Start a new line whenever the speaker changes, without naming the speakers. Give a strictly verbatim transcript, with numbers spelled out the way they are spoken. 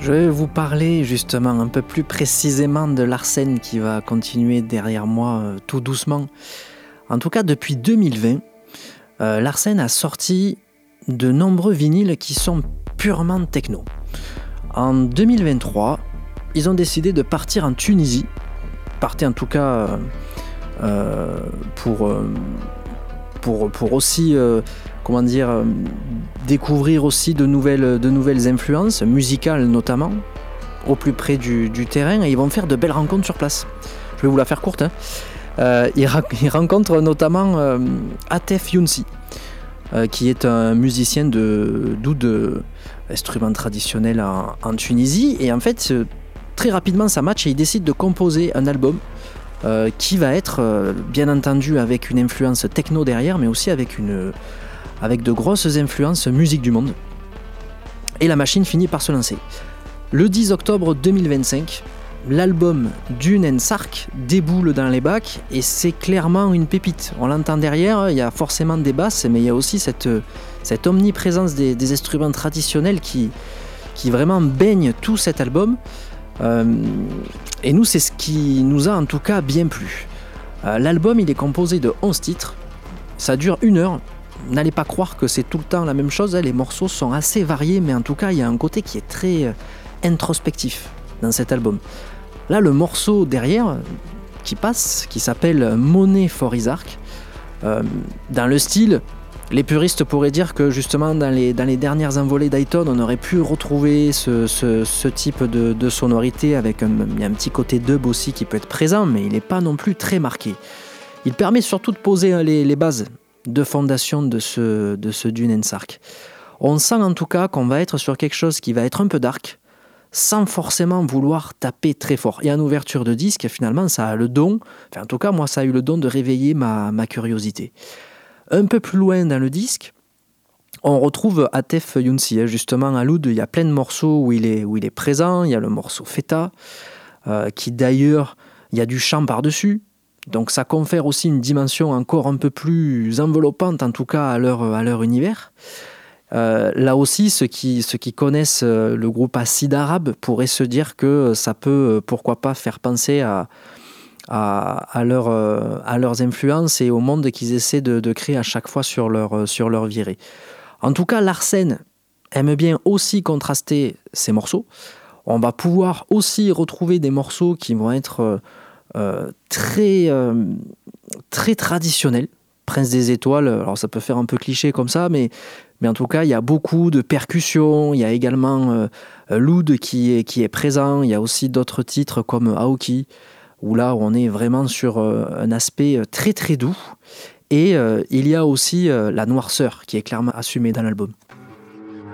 Je vais vous parler justement un peu plus précisément de Larsen qui va continuer derrière moi euh, tout doucement. En tout cas, depuis deux mille vingt, euh, Larsen a sorti de nombreux vinyles qui sont purement techno. En deux mille vingt-trois, ils ont décidé de partir en Tunisie, partir en tout cas euh, euh, pour, euh, pour, pour aussi euh, comment dire, euh, découvrir aussi de nouvelles, de nouvelles influences, musicales notamment, au plus près du, du terrain, et ils vont faire de belles rencontres sur place. Je vais vous la faire courte. Hein. Euh, ils, ra- ils rencontrent notamment euh, Atef Younsi, euh, qui est un musicien de, d'oud, instrument traditionnel en, en Tunisie, et en fait, très rapidement ça match et ils décident de composer un album euh, qui va être, euh, bien entendu, avec une influence techno derrière, mais aussi avec une... avec de grosses influences musique du monde. Et la machine finit par se lancer. Le dix octobre deux mille vingt-cinq, l'album Dune and Sark déboule dans les bacs et c'est clairement une pépite. On l'entend derrière, il y a forcément des basses, mais il y a aussi cette, cette omniprésence des, des instruments traditionnels qui, qui vraiment baignent tout cet album. Euh, et nous, c'est ce qui nous a en tout cas bien plu. Euh, l'album, il est composé de onze titres. Ça dure une heure. N'allez pas croire que c'est tout le temps la même chose, les morceaux sont assez variés, mais en tout cas il y a un côté qui est très introspectif dans cet album. Là, le morceau derrière qui passe, qui s'appelle Money for Isark, euh, dans le style, les puristes pourraient dire que justement dans les, dans les dernières envolées d'Iton, on aurait pu retrouver ce, ce, ce type de, de sonorité avec un, il y a un petit côté dub aussi qui peut être présent, mais il n'est pas non plus très marqué. Il permet surtout de poser les, les bases de fondation de ce, de ce Dune and Sark. On sent en tout cas qu'on va être sur quelque chose qui va être un peu dark, sans forcément vouloir taper très fort. Et en ouverture de disque, finalement, ça a le don, enfin en tout cas moi ça a eu le don de réveiller ma, ma curiosité. Un peu plus loin dans le disque, on retrouve Atef Younsi, justement à l'oud, il y a plein de morceaux où il est, où il est présent, il y a le morceau Feta, euh, qui d'ailleurs, il y a du chant par-dessus. Donc ça confère aussi une dimension encore un peu plus enveloppante, en tout cas à leur, à leur univers. Euh, là aussi, ceux qui, ceux qui connaissent le groupe Acide Arabe pourraient se dire que ça peut, pourquoi pas, faire penser à, à, à, leur, à leurs influences et au monde qu'ils essaient de, de créer à chaque fois sur leur, sur leur virée. En tout cas, Larsen aime bien aussi contraster ces morceaux. On va pouvoir aussi retrouver des morceaux qui vont être... Euh, très, euh, très traditionnel. Prince des Étoiles, alors ça peut faire un peu cliché comme ça, mais, mais en tout cas, il y a beaucoup de percussions, il y a également euh, l'oud qui est, qui est présent, il y a aussi d'autres titres comme Aoki, où là, on est vraiment sur euh, un aspect très très doux, et euh, il y a aussi euh, la noirceur qui est clairement assumée dans l'album.